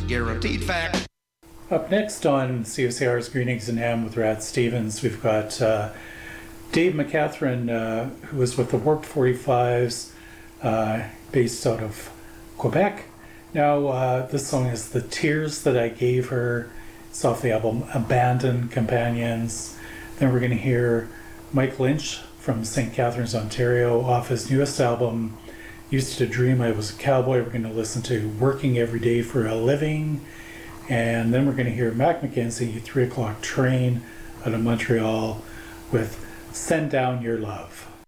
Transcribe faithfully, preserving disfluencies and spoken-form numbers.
guaranteed fact. Up next on C O C R's Green Eggs and Ham with Rad Stevens, we've got uh, Dave McCatherine, uh, who was with the Warped forty-fives, uh, based out of Quebec. Now, uh, this song is The Tears That I Gave Her. It's off the album Abandoned Companions. Then we're going to hear Mike Lynch from Saint Catharines, Ontario, off his newest album, Used to Dream I Was a Cowboy. We're going to listen to Working Every Day for a Living. And then we're going to hear Mac McKenzie, three o'clock Train out of Montreal with Send Down Your Love.